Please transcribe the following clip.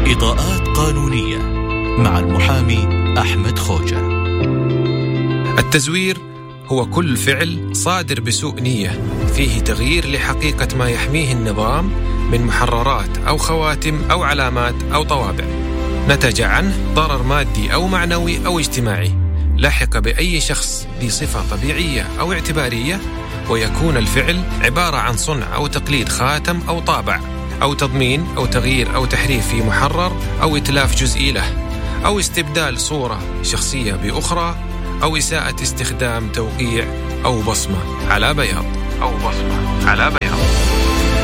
إضاءات قانونية مع المحامي أحمد خوجة. التزوير هو كل فعل صادر بسوء نية فيه تغيير لحقيقة ما يحميه النظام من محررات أو خواتم أو علامات أو طوابع، نتج عنه ضرر مادي أو معنوي أو اجتماعي لاحق بأي شخص بصفة طبيعية أو اعتبارية، ويكون الفعل عبارة عن صنع أو تقليد خاتم أو طابع أو تضمين أو تغيير أو تحريف في محرر أو إتلاف جزئي له أو استبدال صورة شخصية بأخرى أو إساءة استخدام توقيع أو بصمة على بياض